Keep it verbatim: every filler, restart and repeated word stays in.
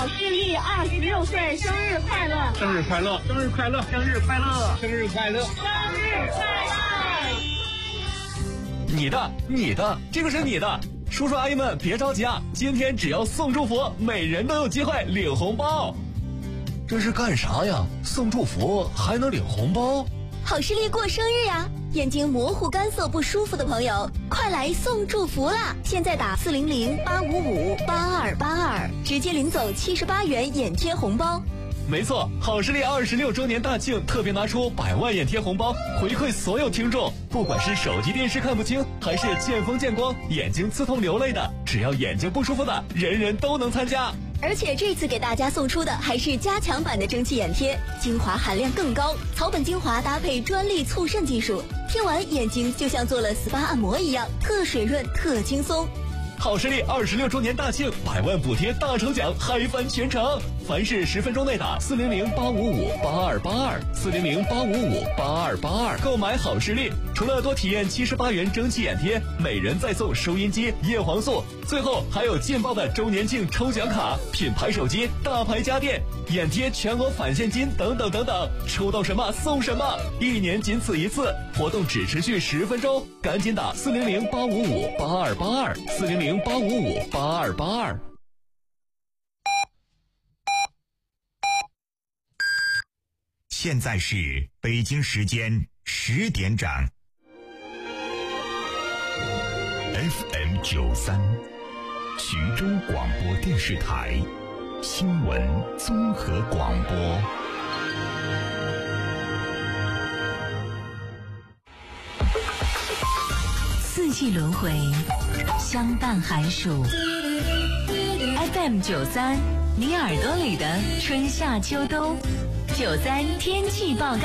好视力二十六岁生日快乐！ 生日快乐！生日快乐！生日快乐！生日快乐！ 生日快乐！ 你的，你的，这个是你的。叔叔阿姨们别着急啊，今天只要送祝福，每人都有机会领红包。这是干啥呀？送祝福还能领红包？ 好视力过生日呀！眼睛模糊干涩不舒服的朋友，快来送祝福啦！现在打四零零八五五八二八二，直接领走七十八元眼贴红包。 没错，好视力二十六周年大庆特别拿出百万眼贴红包回馈所有听众，不管是手机电视看不清，还是见风见光眼睛刺痛流泪的，只要眼睛不舒服的，人人都能参加。 而且这次给大家送出的还是加强版的蒸汽眼贴，精华含量更高，草本精华搭配专利促渗技术，贴完眼睛就像做了 S P A 按摩一样，特水润特轻松。 好视力二十六周年大庆，百万补贴大抽奖，嗨翻全城！凡是十分钟内打四零零八五五八二八二四零零八五五八二八二购买好视力，除了多体验七十八元蒸汽眼贴，每人再送收音机、叶黄素，最后还有劲爆的周年庆抽奖卡、品牌手机、大牌家电、眼贴全额返现金等等等等，抽到什么送什么，一年仅此一次，活动只持续十分钟，赶紧打四零零八五五八二八二四零零八五五八二八二。 现在是北京时间十点整。F M 九三，徐州广播电视台新闻综合广播。 四季轮回，相伴寒暑。F M 九三，你耳朵里的春夏秋冬。九三天气报告。